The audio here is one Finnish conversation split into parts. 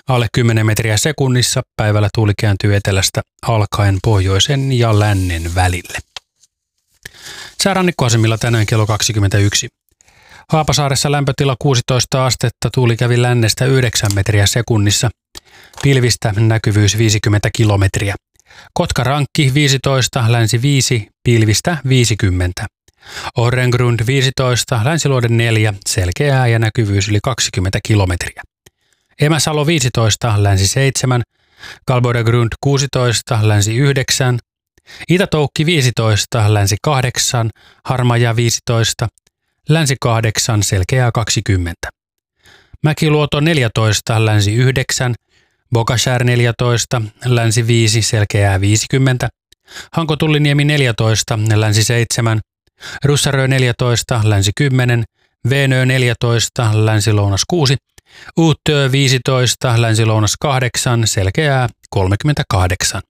alle 10 metriä sekunnissa. Päivällä tuuli kääntyy etelästä alkaen pohjoisen ja lännen välille. Säärannikkoasemilla tänään kello 21. Haapasaaressa lämpötila 16 astetta, tuuli kävi lännestä 9 metriä sekunnissa. Pilvistä näkyvyys 50 kilometriä. Kotkarankki 15, länsi 5, pilvistä 50. Orrengrund 15, länsiluode 4, selkeää ja näkyvyys yli 20 kilometriä. Emäsalo 15, länsi 7, Kalbodagrund 16, länsi 9, Itä-Toukki 15, länsi 8, Harmaja 15, länsi 8, selkeää 20. Mäkiluoto 14, länsi 9, Bokashär 14, länsi 5, selkeää 50, Hankotulliniemi 14, länsi 7, Russarö 14, länsi 10, Veenö 14, länsi-lounas 6, Uuttöö 15, länsi-lounas 8, selkeää 38.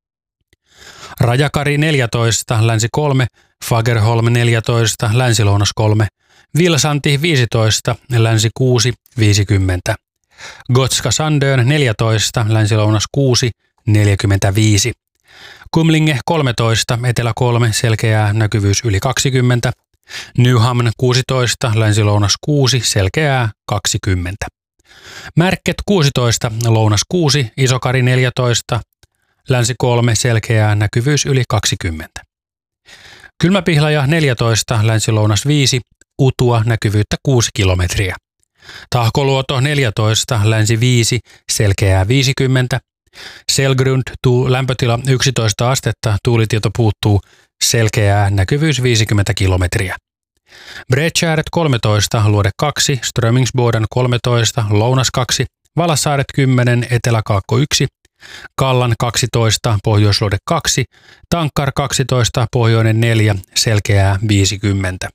Rajakari 14, länsi 3, Fagerholm 14, länsi-lounas 3, Vilsanti 15, länsi 6, 50. Gotska Sandön 14, länsi-lounas 6, 45. Kumlinge 13, etelä 3, selkeää näkyvyys yli 20. Nyhamn 16, länsi-lounas 6, selkeää 20. Märket 16, lounas 6, Isokari 14, länsi 3, selkeää näkyvyys yli 20. Kylmäpihlaja 14, länsi-lounas 5, Utua näkyvyyttä 6 kilometriä. Tahkoluoto 14, länsi 5, selkeää 50. Selgrund, lämpötila 11 astetta, tuulitieto puuttuu, selkeää näkyvyys 50 kilometriä. Bredskäret 13, luode 2, Strömingsboden 13, lounas 2, Valassaaret 10, eteläkaakko 1, Kallan 12, pohjoisluode 2, Tankkar 12, pohjoinen 4, selkeää 50.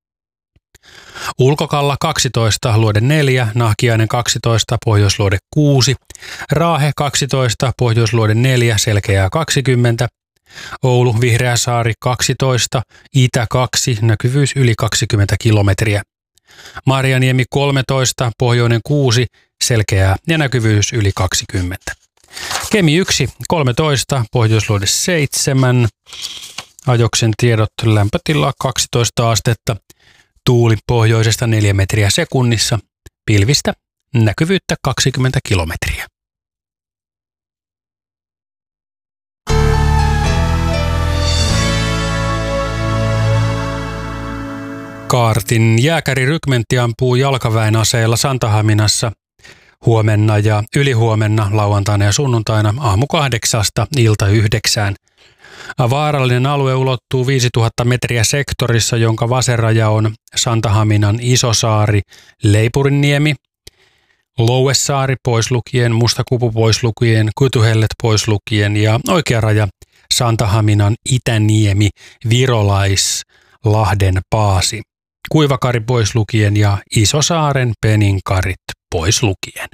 Ulkokalla 12, luode 4, Nahkiainen 12, pohjoisluode 6, Raahe 12, pohjoisluode 4, selkeää 20, Oulu Vihreäsaari 12, Itä 2, näkyvyys yli 20 kilometriä. Marjaniemi 13, pohjoinen 6, selkeää ja näkyvyys yli 20. Kemi 1, 13, pohjoisluode 7, Ajoksen tiedot, lämpötila 12 astetta, tuuli pohjoisesta 4 metriä sekunnissa, pilvistä näkyvyyttä 20 kilometriä. Kaartin jääkärirykmentti ampuu jalkaväen aseella Santahaminassa huomenna ja ylihuomenna lauantaina ja sunnuntaina aamu 8 ilta 9. Vaarallinen alue ulottuu 5000 metriä sektorissa, jonka vasenraja on Santahaminan Isosaari, Leipurinniemi, Louesaari pois lukien, Mustakupu pois lukien, Kutuhellet pois lukien ja oikea raja Santahaminan Itäniemi, Virolais, Lahden Paasi, Kuivakari pois lukien ja Isosaaren Peninkarit pois lukien.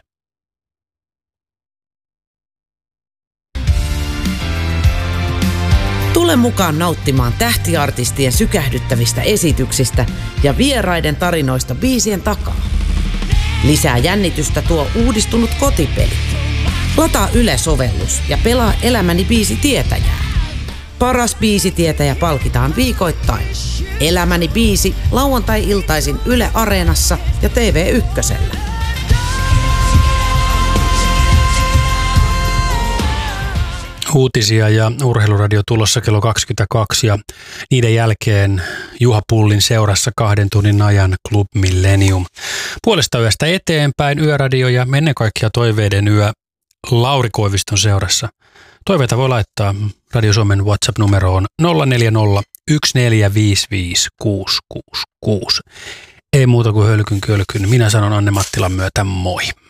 Tule mukaan nauttimaan tähtiartistien sykähdyttävistä esityksistä ja vieraiden tarinoista biisien takaa. Lisää jännitystä tuo uudistunut kotipeli. Lataa Yle-sovellus ja pelaa Elämäni biisitietäjää. Paras biisitietäjä palkitaan viikoittain. Elämäni biisi lauantai-iltaisin Yle Areenassa ja TV1:llä. Uutisia ja urheiluradio tulossa kello 22 ja niiden jälkeen Juha Pullin seurassa 2 tunnin ajan Club Millennium. Puolesta yöstä eteenpäin Yöradio ja ennen kaikkea Toiveiden yö Lauri Koiviston seurassa. Toiveita voi laittaa Radio Suomen WhatsApp-numeroon 040 1455 666. Ei muuta kuin hölkyn kölkyn. Minä sanon Anne Mattilan myötä moi.